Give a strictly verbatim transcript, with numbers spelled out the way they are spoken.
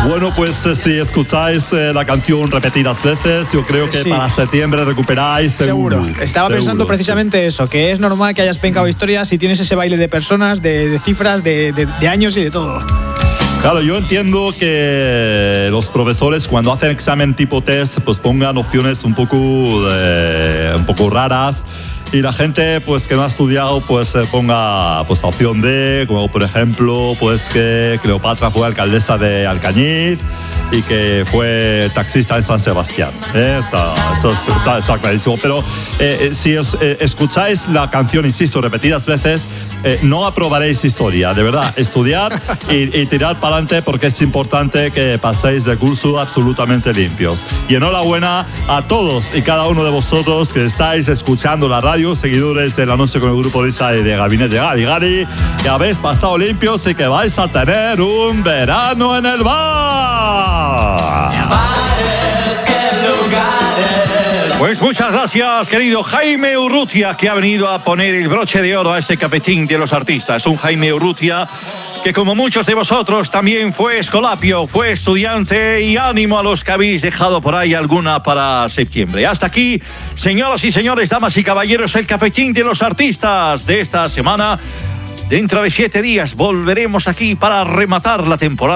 Bueno, pues eh, si escucháis eh, la canción repetidas veces, yo creo que Sí. para septiembre recuperáis seguro. Seguro. Estaba seguro, pensando precisamente eso, que es normal que hayas pencado historias si tienes ese baile de personas, de, de cifras, de, de, de años y de todo. Claro, yo entiendo que los profesores cuando hacen examen tipo test pues pongan opciones un poco, de, un poco raras y la gente pues que no ha estudiado pues eh, ponga pues la opción D, como por ejemplo pues que Cleopatra fue alcaldesa de Alcañiz y que fue taxista en San Sebastián. ¿eh? Está, esto es- está, está clarísimo. Pero eh, eh, si os eh, escucháis la canción, insisto, repetidas veces, eh, no aprobaréis historia. De verdad, estudiar y, y tirar para adelante porque es importante que paséis de curso absolutamente limpios. Y enhorabuena a todos y cada uno de vosotros que estáis escuchando la radio, seguidores de La Noche con el Grupo Risa y de Gabinete Gari Gari, que habéis pasado limpios y que vais a tener un verano en el bar. Pues muchas gracias, querido Jaime Urrutia, que ha venido a poner el broche de oro a este cafetín de los artistas. Un Jaime Urrutia que, como muchos de vosotros, también fue escolapio, fue estudiante, y ánimo a los que habéis dejado por ahí alguna para septiembre. Hasta aquí, señoras y señores, damas y caballeros, el cafetín de los artistas de esta semana. Dentro de siete días volveremos aquí para rematar la temporada.